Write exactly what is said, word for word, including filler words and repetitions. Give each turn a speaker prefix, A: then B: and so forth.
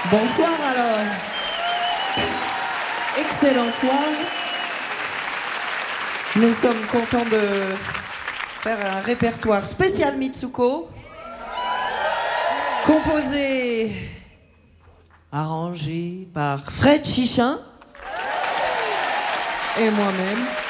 A: Bonsoir alors. Excellent soir. Nous sommes contents de faire un répertoire spécial Mitsuko, composé, arrangé par Fred Chichin et moi-même.